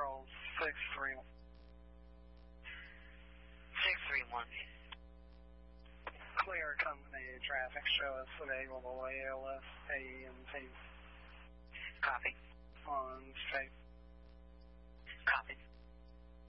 Charles 631. 631. Clear company traffic. Show us available ALS AEMT. Copy. On state.